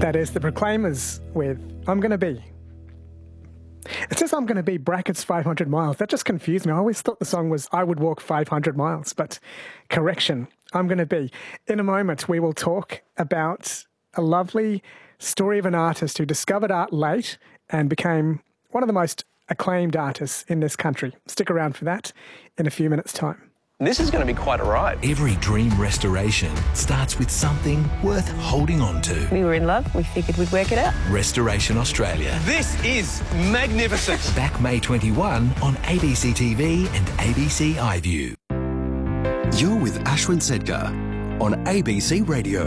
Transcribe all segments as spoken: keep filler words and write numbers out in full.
That is The Proclaimers with I'm Gonna Be. It says I'm Gonna Be brackets five hundred miles. That just confused me. I always thought the song was I Would Walk five hundred miles, but correction, I'm Gonna Be. In a moment, we will talk about a lovely story of an artist who discovered art late and became one of the most acclaimed artists in this country. Stick around for that in a few minutes' time. This is going to be quite a ride. Every dream restoration starts with something worth holding on to. We were in love. We figured we'd work it out. Restoration Australia. This is magnificent. Back May twenty-first on A B C T V and A B C iView. You're with Ashwin Sedkar on A B C Radio.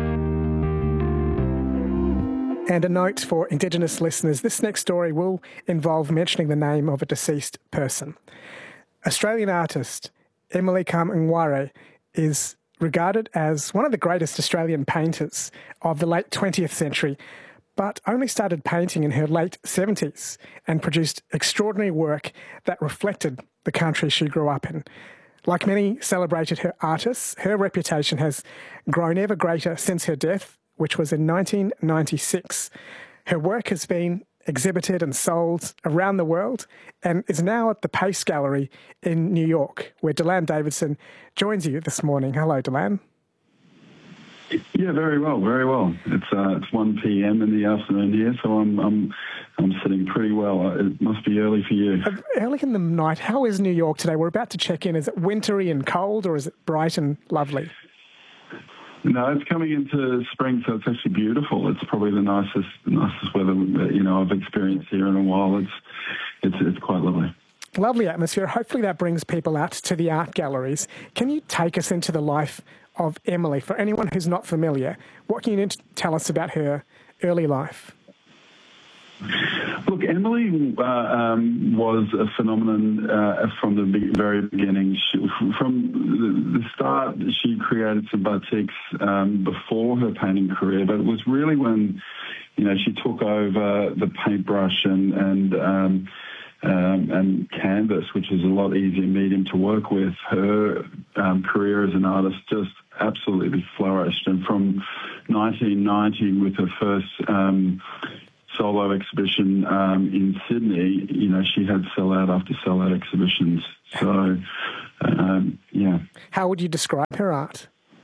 And a note for Indigenous listeners, this next story will involve mentioning the name of a deceased person. Australian artist Emily Kamingware is regarded as one of the greatest Australian painters of the late twentieth century, but only started painting in her late seventies and produced extraordinary work that reflected the country she grew up in. Like many celebrated her artists, her reputation has grown ever greater since her death, which was in nineteen ninety-six. Her work has been exhibited and sold around the world and is now at the Pace Gallery in New York, where Delan Davidson joins you this morning. Hello, Delan. Yeah, very well, very well. It's uh, it's one p m in the afternoon here, so I'm I'm I'm sitting pretty well. It must be early for you. Uh, early in the night. How is New York today? We're about to check in. Is it wintry and cold, or is it bright and lovely? No, it's coming into spring, so it's actually beautiful. It's probably the nicest, nicest weather you know I've experienced here in a while. It's it's it's quite lovely. Lovely atmosphere. Hopefully that brings people out to the art galleries. Can you take us into the life of Emily? For anyone who's not familiar, what can you tell us about her early life? Look, Emily uh, um, was a phenomenon uh, from the be- very beginning. She, from the, the start, she created some batiks um, before her painting career, but it was really when, you know, she took over the paintbrush and and um, um, and canvas, which is a lot easier medium to work with. Her um, career as an artist just absolutely flourished, and from nineteen ninety, with her first um, solo exhibition um, in Sydney, you know, she had sell-out after sell-out exhibitions. So, um, yeah. How would you describe her art?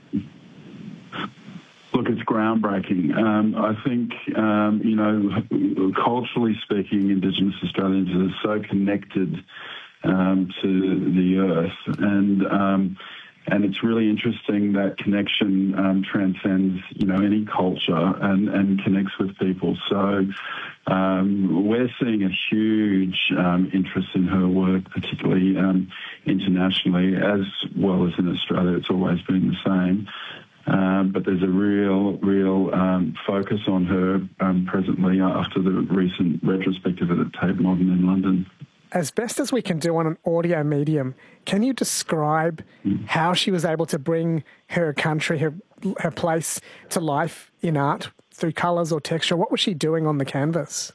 Look, it's groundbreaking. Um, I think, um, you know, culturally speaking, Indigenous Australians are so connected um, to the earth, and um, and it's really interesting that connection um, transcends, you know, any culture and, and connects with people. So um, we're seeing a huge um, interest in her work, particularly um, internationally, as well as in Australia. It's always been the same. Um, but there's a real, real um, focus on her um, presently after the recent retrospective at the Tate Modern in London. As best as we can do on an audio medium, can you describe mm. how she was able to bring her country, her her place to life in art through colours or texture? What was she doing on the canvas?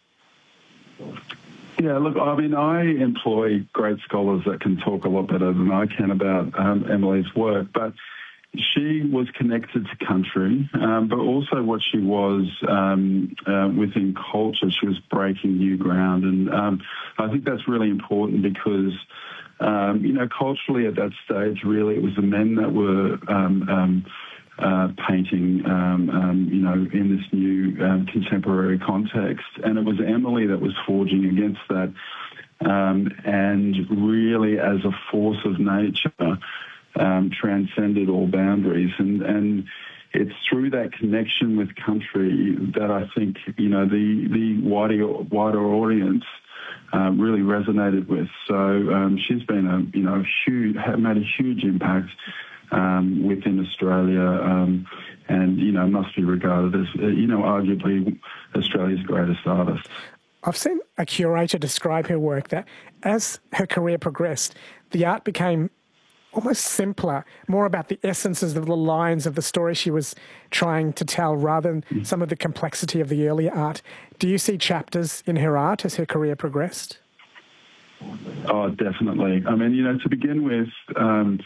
Yeah, look, I mean, I employ great scholars that can talk a lot better than I can about um, Emily's work, but she was connected to country, um, but also what she was um, uh, within culture. She was breaking new ground, and um, I think that's really important because, um, you know, culturally at that stage, really, it was the men that were um, um, uh, painting, um, um, you know, in this new um, contemporary context, and it was Emily that was forging against that, um, and really as a force of nature, Um, transcended all boundaries, and and it's through that connection with country that I think, you know, the the wider wider audience uh, really resonated with. So um, she's been a you know huge made a huge impact um, within Australia, um, and you know must be regarded as uh, you know arguably Australia's greatest artist. I've seen a curator describe her work that as her career progressed, the art became almost simpler, more about the essences of the lines of the story she was trying to tell rather than some of the complexity of the earlier art. Do you see chapters in her art as her career progressed? Oh, definitely. I mean, you know, to begin with, um,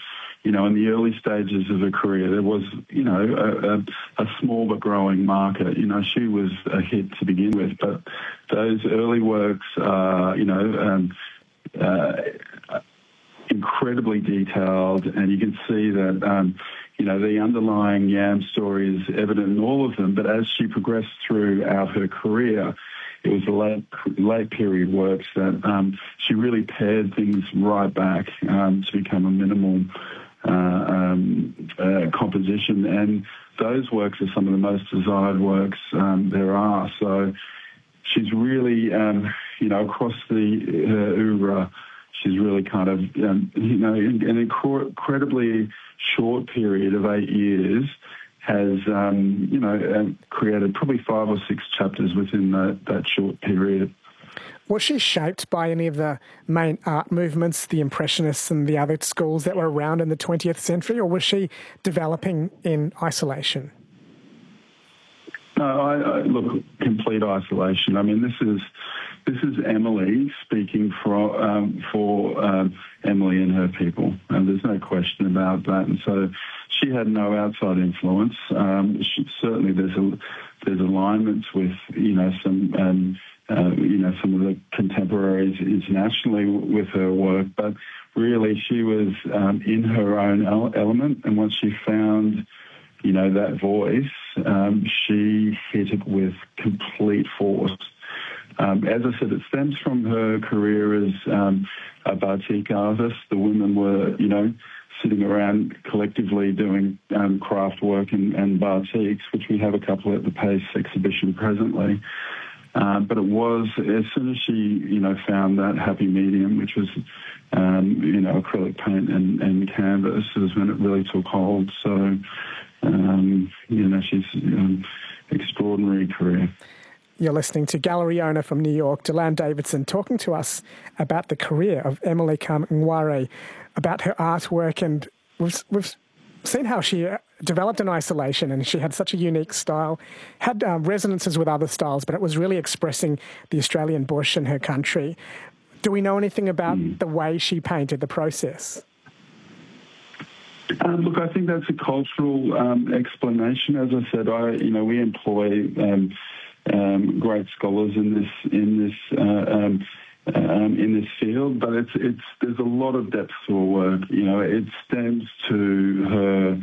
you know, in the early stages of her career, there was, you know, a, a, a small but growing market. You know, she was a hit to begin with, but those early works, uh, you know, um, uh, incredibly detailed, and you can see that, um, you know, the underlying Yam story is evident in all of them, but as she progressed throughout her career, it was the late, late period works that um, she really pared things right back um, to become a minimal uh, um, uh, composition. And those works are some of the most desired works um, there are. So she's really, um, you know, across the her oeuvre, she's really kind of, um, you know, in an incredibly short period of eight years, has, um, you know, uh, created probably five or six chapters within the, that short period. Was she shaped by any of the main art movements, the Impressionists and the other schools that were around in the twentieth century, or was she developing in isolation? No, I, I, look, complete isolation. I mean, this is this is Emily speaking for um, for um, Emily and her people, and there's no question about that. And so she had no outside influence. Um, she, certainly, there's a, there's alignments with you know some um, uh, you know some of the contemporaries internationally with her work, but really she was um, in her own element, and once she found you know that voice, um, she hit it with complete force. Um, as I said, it stems from her career as um, a batik artist. The women were, you know, sitting around collectively doing um, craft work and, and batiks, which we have a couple at the Pace exhibition presently. Um, but it was, as soon as she, you know, found that happy medium, which was, um, you know, acrylic paint and, and canvas, is when it really took hold. So, um, you know, she's um, extraordinary career. You're listening to gallery owner from New York, Deland Davidson, talking to us about the career of Emily Kam-Nware, about her artwork, and we've, we've seen how she developed in isolation, and she had such a unique style, had um, resonances with other styles, but it was really expressing the Australian bush and her country. Do we know anything about mm. the way she painted, the process? Um, look, I think that's a cultural um, explanation. As I said, I, you know, we employ um, Um, great scholars in this in this uh, um, um, in this field, but it's it's there's a lot of depth to her work. You know, it stems to her